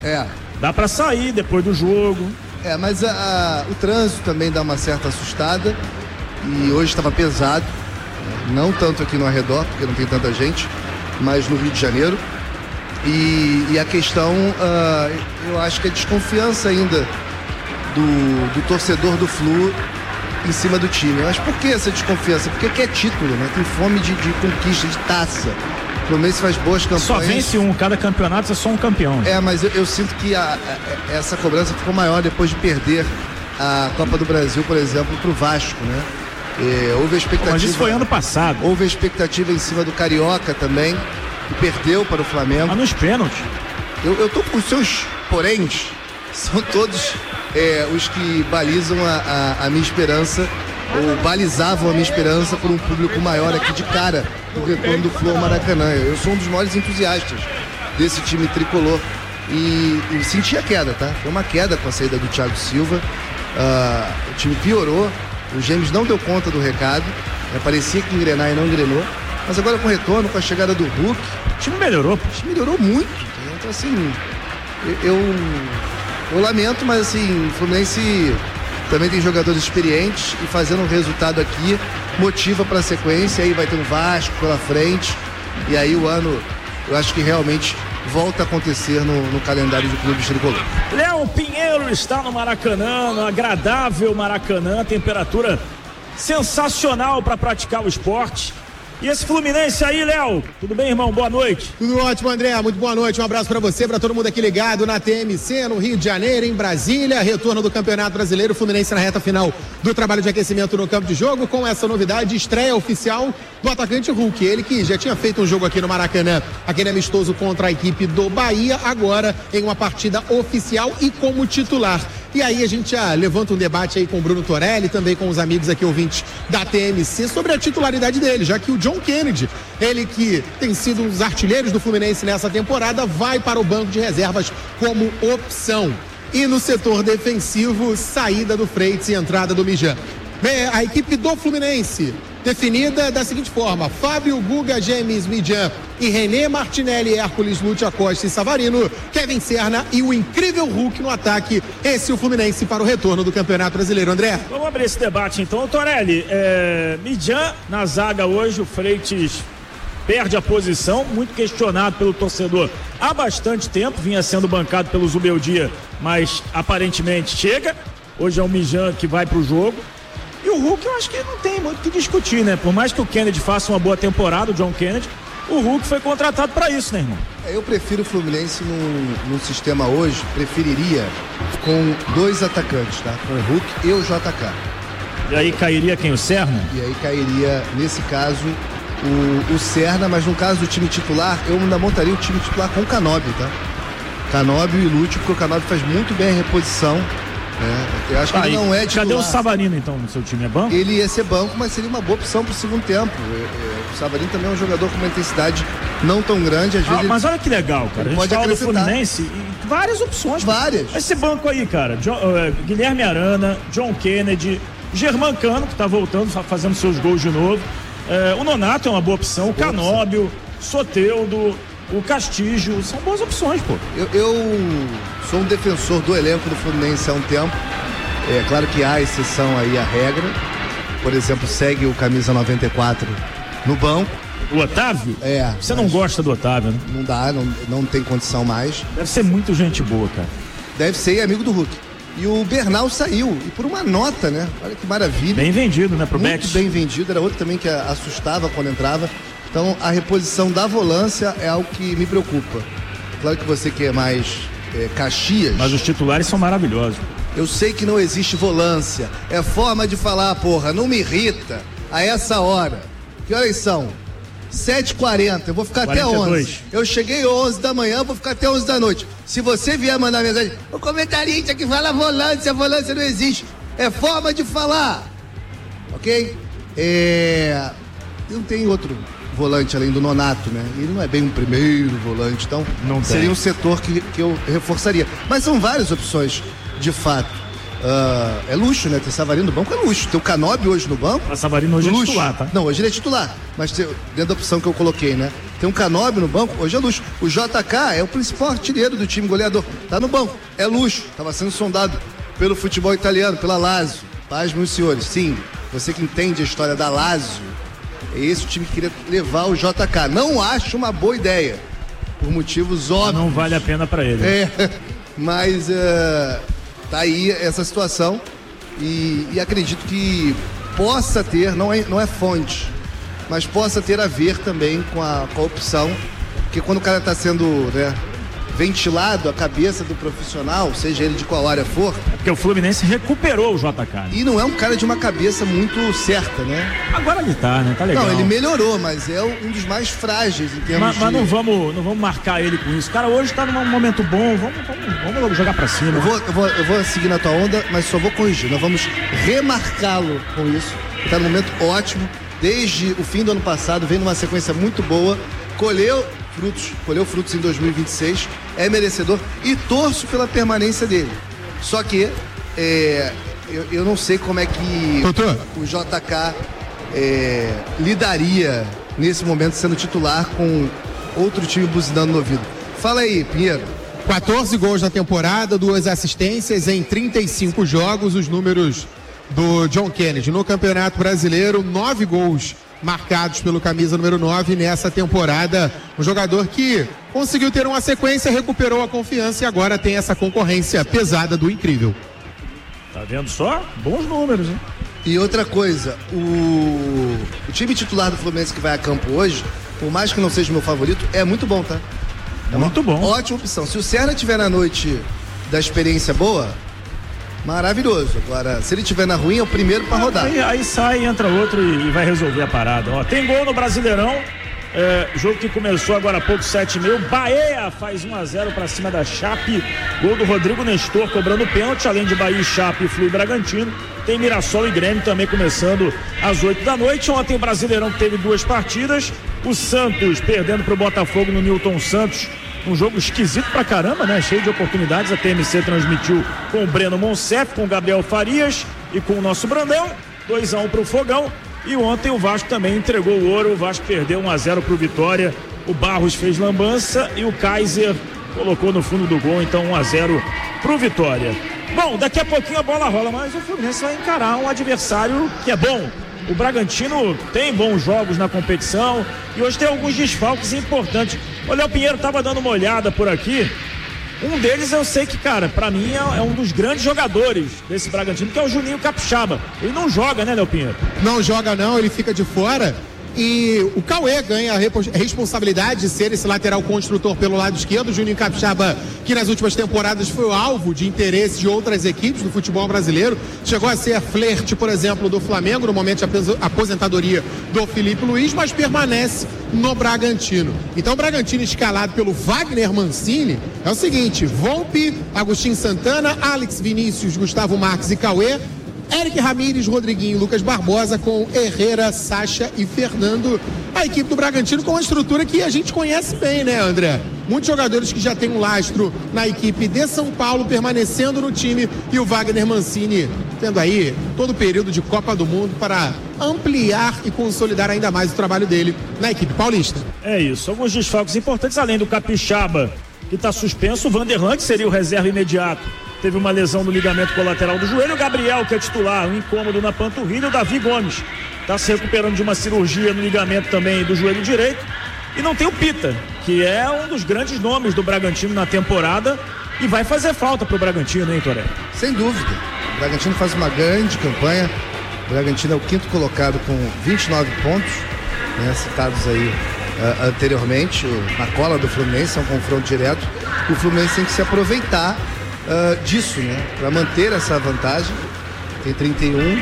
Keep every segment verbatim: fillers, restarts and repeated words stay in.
É. Dá pra sair depois do jogo. É, mas a, a, o trânsito também dá uma certa assustada. E hoje estava pesado. Não tanto aqui no arredor, porque não tem tanta gente, mas no Rio de Janeiro. E, e a questão, uh, eu acho que a desconfiança ainda do, do torcedor do Flu em cima do time. Mas por que essa desconfiança? Porque quer título, né? Tem fome de, de conquista, de taça. O Fluminense faz boas campanhas. Só vence um, cada campeonato é só um campeão. É, mas eu, eu sinto que a, a, essa cobrança ficou maior depois de perder a Copa do Brasil, por exemplo, pro Vasco, né? É, houve a expectativa. Mas isso foi ano passado. Houve a expectativa em cima do Carioca também, que perdeu para o Flamengo. Ah, nos pênaltis. Eu, eu tô com os seus poréns, são todos é, os que balizam a, a, a minha esperança, ou balizavam a minha esperança por um público maior aqui de cara do retorno do Flu ao Maracanã. Eu sou um dos maiores entusiastas desse time tricolor e, e senti a queda, tá? Foi uma queda com a saída do Thiago Silva. Uh, o time piorou. O James não deu conta do recado, é, parecia que engrenar e não engrenou, mas agora com o retorno, com a chegada do Hulk, o time melhorou. O time melhorou muito. Então assim, eu, eu lamento, mas assim, o Fluminense também tem jogadores experientes e fazendo um resultado aqui motiva para a sequência. Aí vai ter um Vasco pela frente e aí o ano, eu acho que realmente volta a acontecer no, no calendário do clube tricolor. Léo Pinheiro está no Maracanã, no agradável Maracanã, temperatura sensacional para praticar o esporte. E esse Fluminense aí, Léo, tudo bem, irmão? Boa noite. Tudo ótimo, André, muito boa noite, um abraço pra você, pra todo mundo aqui ligado na T M C, no Rio de Janeiro, em Brasília, retorno do Campeonato Brasileiro, Fluminense na reta final do trabalho de aquecimento no campo de jogo, com essa novidade, estreia oficial do atacante Hulk, ele que já tinha feito um jogo aqui no Maracanã, aquele amistoso contra a equipe do Bahia, agora em uma partida oficial e como titular. E aí a gente já levanta um debate aí com o Bruno Torelli, também com os amigos aqui ouvintes da T M C, sobre a titularidade dele, já que o John Kennedy, ele que tem sido um dos artilheiros do Fluminense nessa temporada, vai para o banco de reservas como opção. E no setor defensivo, saída do Freitas e entrada do Mijan. Bem, a equipe do Fluminense definida da seguinte forma: Fábio, Guga, James, Mijan e René, Martinelli, Hércules, Lúcia Costa e Savarino, Kevin Serna e o incrível Hulk no ataque. Esse é o Fluminense para o retorno do Campeonato Brasileiro, André. Vamos abrir esse debate então. Torelli, é, Mijan na zaga hoje, o Freitas perde a posição, muito questionado pelo torcedor há bastante tempo, vinha sendo bancado pelo Zubeldia, mas aparentemente chega. Hoje é o Mijan que vai para o jogo. E o Hulk eu acho que não tem muito o que discutir, né? Por mais que o Kennedy faça uma boa temporada, o John Kennedy, o Hulk foi contratado para isso, né, irmão? Eu prefiro o Fluminense no, no sistema hoje, preferiria com dois atacantes, tá? Com o Hulk e o J K. E aí cairia quem? O Serna? E aí cairia, nesse caso, o, o Serna, mas no caso do time titular, eu ainda montaria o time titular com o Canóbio, tá? Canóbio e Lúcio, porque o Canóbio faz muito bem a reposição. É, eu acho que ah, ele não é titular. Cadê o Savarino então no seu time? É banco? Ele ia ser banco, mas seria uma boa opção pro segundo tempo. O Savarino também é um jogador com uma intensidade não tão grande. Às ah, vezes mas ele... olha que legal, cara. A gente pode fala do acrescentar. Fluminense e várias opções. Várias. Esse banco aí, cara. John, uh, Guilherme Arana, John Kennedy, Germán Cano, que tá voltando, fazendo seus gols de novo. Uh, o Nonato é uma boa opção. O Canóbio, Soteldo, o Castilho, são boas opções, pô. Eu, eu sou um defensor do elenco do Fluminense há um tempo. É claro que há exceção aí à regra. Por exemplo, segue o camisa noventa e quatro no banco. O Otávio? É. Você não gosta do Otávio, né? Não dá, não, não tem condição mais. Deve ser muito gente boa, cara. Deve ser, é amigo do Hulk. E o Bernal saiu, e por uma nota, né? Olha que maravilha. Bem vendido, né, pro Muito Betis. bem vendido, era outro também que assustava quando entrava. Então a reposição da volância é algo que me preocupa. Claro que você que é mais é, Caxias. Mas os titulares são maravilhosos. Eu sei que não existe volância. É forma de falar, porra, não me irrita a essa hora. Que horas são? sete e quarenta, eu vou ficar quarenta e dois. até onze. Eu cheguei onze da manhã, vou ficar até onze da noite. Se você vier mandar mensagem, o comentarista que fala volância, volância não existe. É forma de falar. Ok? É... Não tem outro volante além do Nonato, né? Ele não é bem um primeiro volante, então não seria tem. um setor que, que eu reforçaria. Mas são várias opções, de fato. Uh, é luxo, né? Ter Savarino no banco é luxo. Ter o Canóbio hoje no banco. A Savarino hoje luxo. É titular, tá? Não, hoje ele é titular. Mas ter, dentro da opção que eu coloquei, né? Tem um Canóbio no banco, hoje é luxo. O J K é o principal artilheiro do time goleador. Tá no banco. É luxo. Tava sendo sondado pelo futebol italiano, pela Lazio. Paz, meus senhores. Sim, você que entende a história da Lazio, é esse o time que queria levar o J K. Não acho uma boa ideia. Por motivos óbvios. Não vale a pena pra ele. É, mas uh, tá aí essa situação e, e acredito que possa ter, não é, não é fonte, mas possa ter a ver também com a, com a opção, porque quando o cara tá sendo, né, ventilado a cabeça do profissional, seja ele de qual área for. É porque o Fluminense recuperou o J K. E não é um cara de uma cabeça muito certa, né? Agora ele tá, né? Tá legal. Não, ele melhorou, mas é um dos mais frágeis em termos mas, de... Mas não vamos, não vamos marcar ele com isso. O cara hoje tá num momento bom, vamos, vamos, vamos logo jogar pra cima. Eu vou, eu, vou, eu vou seguir na tua onda, mas só vou corrigir. Nós vamos remarcá-lo com isso. Tá num momento ótimo. Desde o fim do ano passado, vem numa sequência muito boa. Colheu frutos, colheu frutos em dois mil e vinte e seis, é merecedor e torço pela permanência dele. Só que é, eu, eu não sei como é que Doutor. o J K é, lidaria nesse momento sendo titular com outro time buzinando no ouvido. Fala aí, Pinheiro. quatorze gols na temporada, duas assistências em trinta e cinco jogos, os números do John Kennedy. No Campeonato Brasileiro, nove gols marcados pelo camisa número nove nessa temporada. Um jogador que conseguiu ter uma sequência, recuperou a confiança e agora tem essa concorrência pesada do incrível. Tá vendo só? Bons números, hein? E outra coisa, o, o time titular do Fluminense que vai a campo hoje, por mais que não seja o meu favorito, é muito bom, tá? É muito bom. Ótima opção. Se o Serna tiver na noite da experiência boa, maravilhoso. Agora, se ele tiver na ruim, é o primeiro pra rodar. Aí, aí sai, entra outro e, e vai resolver a parada. Ó, tem gol no Brasileirão. É, jogo que começou agora há pouco, sete e meio. Bahia faz um a zero pra cima da Chape. Gol do Rodrigo Nestor cobrando pênalti. Além de Bahia, Chape, Flu e Bragantino. Tem Mirassol e Grêmio também começando às oito da noite. Ontem o Brasileirão teve duas partidas. O Santos perdendo pro Botafogo no Newton Santos. Um jogo esquisito pra caramba, né? Cheio de oportunidades. A T M C transmitiu com o Breno Monsef, com o Gabriel Farias e com o nosso Brandão. dois a um pro Fogão. E ontem o Vasco também entregou o ouro. O Vasco perdeu um a zero pro Vitória. O Barros fez lambança e o Kaiser colocou no fundo do gol. Então um a zero pro Vitória. Bom, daqui a pouquinho a bola rola, mas o Fluminense vai encarar um adversário que é bom. O Bragantino tem bons jogos na competição e hoje tem alguns desfalques importantes. O Léo Pinheiro estava dando uma olhada por aqui. Um deles eu sei que, cara, pra mim é, é um dos grandes jogadores desse Bragantino, que é o Juninho Capixaba. Ele não joga, né, Léo Pinheiro? Não joga não, ele fica de fora. E o Cauê ganha a responsabilidade de ser esse lateral construtor pelo lado esquerdo. O Juninho Capixaba, que nas últimas temporadas foi o alvo de interesse de outras equipes do futebol brasileiro. Chegou a ser flerte, por exemplo, do Flamengo, no momento de aposentadoria do Felipe Luiz, mas permanece no Bragantino. Então o Bragantino escalado pelo Wagner Mancini é o seguinte: Volpe, Agostinho Santana, Alex Vinícius, Gustavo Marques e Cauê, Eric Ramírez, Rodriguinho, Lucas Barbosa, com Herrera, Sacha e Fernando. A equipe do Bragantino com uma estrutura que a gente conhece bem, né, André? Muitos jogadores que já têm um lastro na equipe de São Paulo permanecendo no time e o Wagner Mancini tendo aí todo o período de Copa do Mundo para ampliar e consolidar ainda mais o trabalho dele na equipe paulista. É isso, alguns desfalques importantes, além do Capixaba, que está suspenso, o Vanderlan, que seria o reserva imediato, teve uma lesão no ligamento colateral do joelho. O Gabriel, que é titular, um incômodo na panturrilha. O Davi Gomes está se recuperando de uma cirurgia no ligamento também do joelho direito. E não tem o Pita, que é um dos grandes nomes do Bragantino na temporada e vai fazer falta pro Bragantino, hein, Toré? Sem dúvida. O Bragantino faz uma grande campanha. O Bragantino é o quinto colocado com vinte e nove pontos, né, citados aí uh, anteriormente. O, na cola do Fluminense, é um confronto direto. O Fluminense tem que se aproveitar Uh, disso, né? Para manter essa vantagem. Tem trinta e um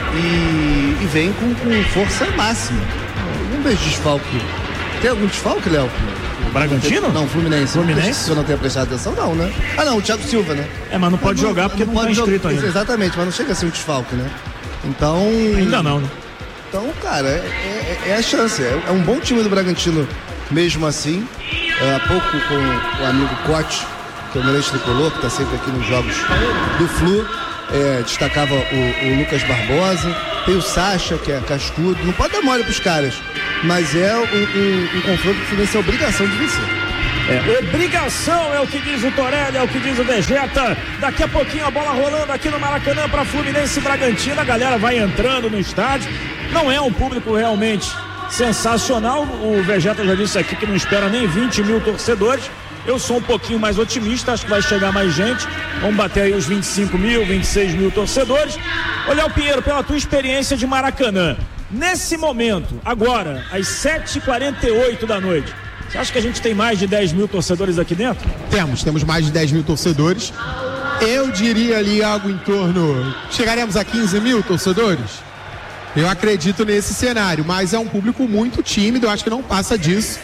e, e vem com, com força máxima. Não vejo desfalque. Tem algum desfalque, Léo? O Bragantino? Não, Fluminense. Fluminense? Se eu não tenho prestado atenção, não, né? Ah, não, o Thiago Silva, né? É, mas não pode não, jogar porque não, não está inscrito ainda. Exatamente, mas não chega a ser um desfalque, né? Então... Ainda não, né? Então, cara, é, é, é a chance. É, é um bom time do Bragantino mesmo assim. É, há pouco com o amigo Cote, que é o Mirante Tricolor, que está sempre aqui nos jogos do Flu, é, destacava o, o Lucas Barbosa, tem o Sacha, que é cascudo, não pode dar mole pros caras, mas é um, um, um confronto que o Fluminense é obrigação de vencer. É, obrigação é o que diz o Torelli, é o que diz o Vegeta. Daqui a pouquinho a bola rolando aqui no Maracanã para Fluminense e Bragantino. A galera vai entrando no estádio. Não é um público realmente sensacional. O Vegeta já disse aqui que não espera nem vinte mil torcedores. Eu sou um pouquinho mais otimista, acho que vai chegar mais gente. Vamos bater aí os vinte e cinco mil, vinte e seis mil torcedores. Ô Léo Pinheiro, pela tua experiência de Maracanã, nesse momento, agora, às sete e quarenta e oito da noite, você acha que a gente tem mais de dez mil torcedores aqui dentro? Temos, temos mais de dez mil torcedores. Eu diria ali algo em torno... Chegaremos a quinze mil torcedores? Eu acredito nesse cenário, mas é um público muito tímido, eu acho que não passa disso.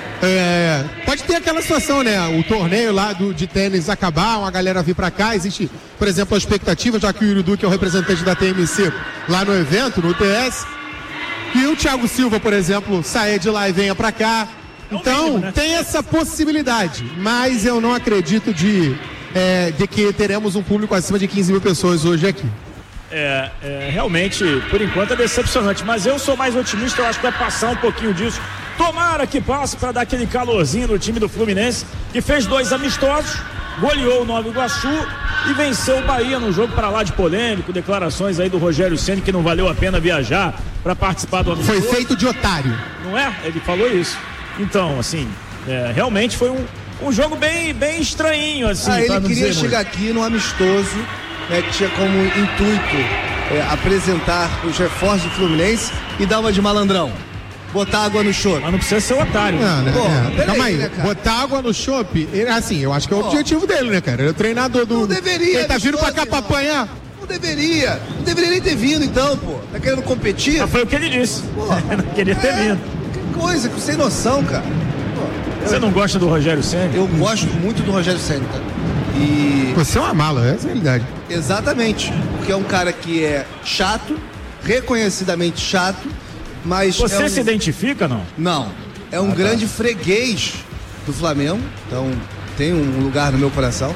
É, pode ter aquela situação, né? O torneio lá do, de tênis acabar, uma galera vir pra cá. Existe, por exemplo, a expectativa, já que o Yuri Duque é o representante da T M C lá no evento, no U T S, que o Thiago Silva, por exemplo, saia de lá e venha pra cá. Então, tem essa possibilidade, mas eu não acredito de, é, de que teremos um público acima de quinze mil pessoas hoje aqui. É, é, realmente, por enquanto é decepcionante, mas eu sou mais otimista, eu acho que vai passar um pouquinho disso. Tomara que passe para dar aquele calorzinho no time do Fluminense, que fez dois amistosos, goleou o Nova Iguaçu e venceu o Bahia no jogo para lá de polêmico, declarações aí do Rogério Ceni que não valeu a pena viajar para participar do amistoso. Foi feito de otário. Não é? Ele falou isso. Então, assim, é, realmente foi um, um jogo bem, bem estranhinho, assim. Ah, ele queria chegar muito. aqui no amistoso, né, que tinha como intuito é, apresentar os reforços do Fluminense e dar uma de malandrão. Botar água no chope. Mas não precisa ser otário. Não, né? Pô, é. Calma aí, aí, né, botar água no chope, assim, eu acho que é o Pô. objetivo dele, né, cara? Ele é o treinador do... Não deveria. Ele tá vindo pra cá pra apanhar. Não deveria. Não deveria nem ter vindo, então, pô. Tá querendo competir? Mas foi o que ele disse. Pô, não queria ter é, vindo. Que coisa, sem noção, cara. Pô, Você eu, não gosta do Rogério Ceni? Eu gosto muito do Rogério Ceni, cara. E... Você é uma mala, essa é a realidade. Exatamente. Porque é um cara que é chato, reconhecidamente chato, mas Você é um... se identifica, não? Não. É um ah, grande tá. freguês do Flamengo. Então, tem um lugar no meu coração.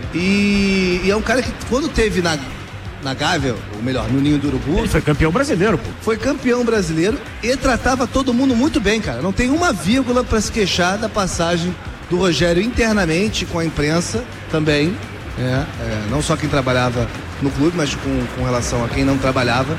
E, e é um cara que, quando teve na, na Gávea, ou melhor, no Ninho do Urubu... Ele foi campeão brasileiro, pô. Foi campeão brasileiro e tratava todo mundo muito bem, cara. Não tem uma vírgula para se queixar da passagem do Rogério internamente com a imprensa também. É, é, não só quem trabalhava no clube, mas com, com relação a quem não trabalhava.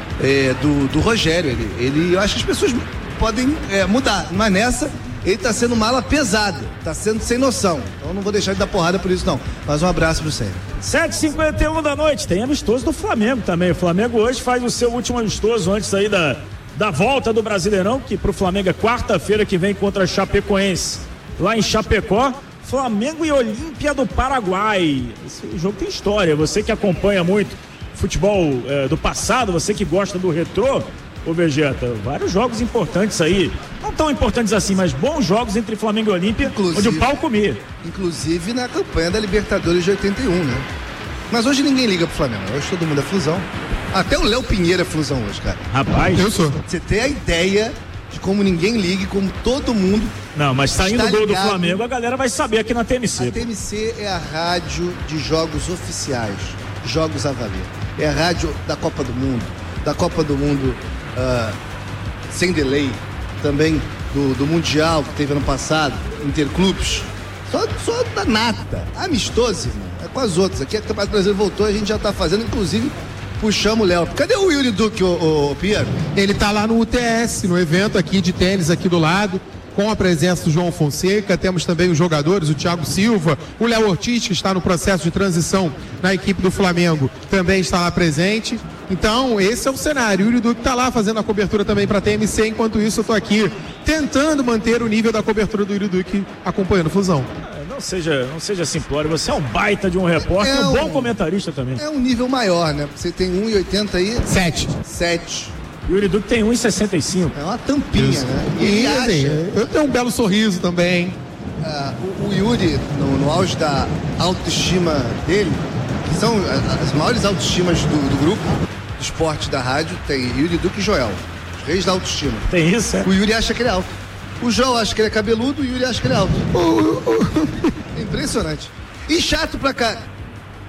É, do, do Rogério, ele, ele, eu acho que as pessoas podem é, mudar, mas nessa ele tá sendo mala pesada, tá sendo sem noção, então não vou deixar de dar porrada por isso não, mas um abraço pro Ceni. sete e cinquenta e um da noite, tem amistoso do Flamengo também. O Flamengo hoje faz o seu último amistoso antes aí da, da volta do Brasileirão, que pro Flamengo é quarta-feira que vem contra a Chapecoense, lá em Chapecó. Flamengo e Olímpia do Paraguai. Esse jogo tem história, você que acompanha muito futebol é, do passado, você que gosta do retrô, ô Vegeta, vários jogos importantes aí, não tão importantes assim, mas bons jogos entre Flamengo e Olímpia, inclusive, onde o pau comia. Inclusive na campanha da Libertadores de oitenta e um, né? Mas hoje ninguém liga pro Flamengo, hoje todo mundo é flusão. Até o Léo Pinheiro é flusão hoje, cara. Rapaz, eu sou. Você tem a ideia de como ninguém liga, como todo mundo... Não, mas saindo o gol do Flamengo, a galera vai saber aqui na T M C. A T M C é a rádio de jogos oficiais, jogos a valer. É a rádio da Copa do Mundo, da Copa do Mundo uh, sem delay, também do, do Mundial que teve ano passado, Interclubes. Só, só da nata, amistoso, irmão. É com as outras. Aqui a Campeonato Brasileiro voltou, a gente já tá fazendo, inclusive, puxamos o Léo. Cadê o Yuri Duque, ô, ô, Piero? Ele tá lá no U T S, no evento aqui de tênis aqui do lado, com a presença do João Fonseca. Temos também os jogadores, o Thiago Silva, o Léo Ortiz, que está no processo de transição na equipe do Flamengo, também está lá presente. Então, esse é o cenário. O Yuri Duque está lá fazendo a cobertura também para a T M C. Enquanto isso, eu estou aqui tentando manter o nível da cobertura do Yuri Duque, acompanhando a Fusão. Não seja, não seja simplório, você é um baita de um repórter, é um, um bom comentarista também. É um nível maior, né? Você tem um e oitenta aí. sete. sete. O Yuri Duque tem um e sessenta e cinco. É uma tampinha, isso, né? E, e acha... assim, eu tenho um belo sorriso também. Uh, o, o Yuri, no, no auge da autoestima dele, que são as maiores autoestimas do, do grupo, do esporte da rádio, tem Yuri Duque e Joel, os reis da autoestima. Tem isso, é? O Yuri acha que ele é alto. O Joel acha que ele é cabeludo, o Yuri acha que ele é alto. É impressionante. E chato pra cá.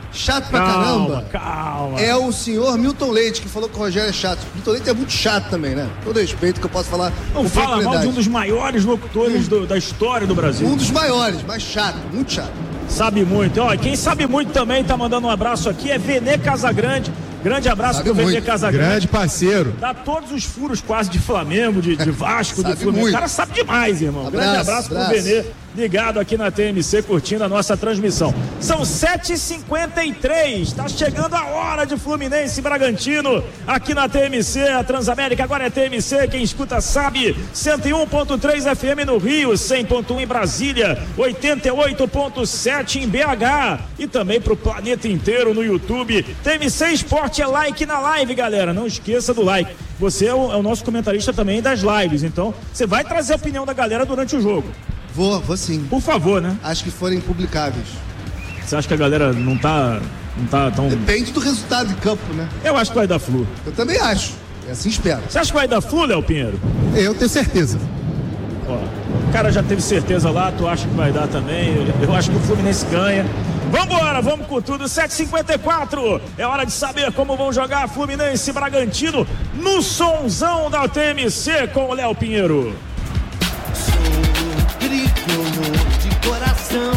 chato pra calma, caramba, calma. é o senhor Milton Leite, que falou que o Rogério é chato. Milton Leite é muito chato também, né? Todo respeito que eu posso falar. Não fala mal de um dos maiores locutores do, da história do Brasil. Um dos maiores, mas chato, muito chato. Sabe muito. Ó, quem sabe muito também tá mandando um abraço aqui é Vene Casagrande. Grande abraço pro Vene Casagrande. Grande parceiro. Dá todos os furos quase de Flamengo, de, de Vasco, do Fluminense. O cara sabe demais, irmão. Abraço, Grande abraço, abraço pro Vene, ligado aqui na T M C, curtindo a nossa transmissão. São sete e cinquenta e três, tá chegando a hora de Fluminense e Bragantino aqui na T M C, a Transamérica agora é T M C, quem escuta sabe, cento e um ponto três F M no Rio, cem ponto um em Brasília, oitenta e oito ponto sete em B H e também pro planeta inteiro no YouTube. T M C Esporte é like na live, galera, não esqueça do like. Você é o, é o nosso comentarista também das lives, então você vai trazer a opinião da galera durante o jogo. Vou, vou sim. Por favor, né? Acho que forem publicáveis. Você acha que a galera não tá, não tá tão... Depende do resultado de campo, né? Eu acho que vai dar Flu. Eu também acho. É assim espero. Você acha que vai dar Flu, Léo Pinheiro? Eu tenho certeza. Ó, o cara já teve certeza lá, tu acha que vai dar também? Eu, eu acho que o Fluminense ganha. Vambora, vamos com tudo, sete e cinquenta e quatro, é hora de saber como vão jogar Fluminense e Bragantino no sonzão da T M C com o Léo Pinheiro. De coração,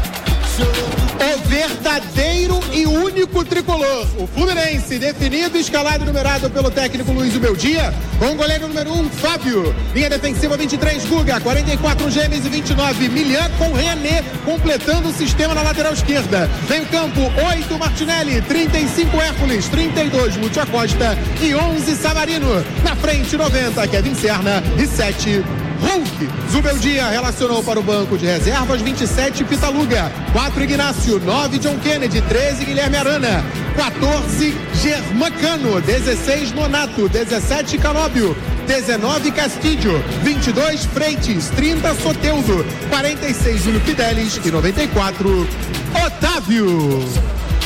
O verdadeiro e único tricolor, o Fluminense, definido e escalado e numerado pelo técnico Luiz Ubeldia, com o goleiro número um, Fábio, linha defensiva vinte e três, Guga, quarenta e quatro, Gêmeos e vinte e nove, Milian com René, completando o sistema na lateral esquerda. Meio campo, oito, Martinelli, trinta e cinco, Hércules, trinta e dois, Lúcio Acosta e onze, Savarino. Na frente, noventa, Kevin Serna e sete, Hulk. Zubeldia relacionou para o banco de reservas vinte e sete, Pitaluga, quatro, Ignacio, nove, John Kennedy, treze, Guilherme Arana, quatorze, Germancano, dezesseis, Nonato, dezessete, Canóbio, dezenove, Castilho, vinte e dois, Freites, trinta, Soteldo, quarenta e seis, Júlio Fidelis e noventa e quatro, Otávio.